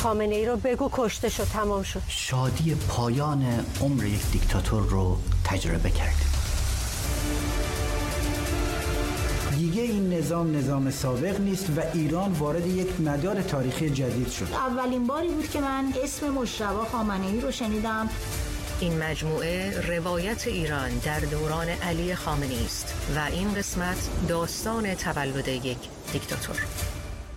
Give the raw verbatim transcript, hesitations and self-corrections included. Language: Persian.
خامنه ای رو بگو کشته شد، تمام شد. شادی پایان عمر یک دیکتاتور رو تجربه کردیم. دیگه این نظام نظام سابق نیست و ایران وارد یک مدار تاریخی جدید شد. اولین باری بود که من اسم مجتبی خامنه‌ای رو شنیدم. این مجموعه روایت ایران در دوران علی خامنه‌ای است و این قسمت داستان تولد یک دیکتاتور.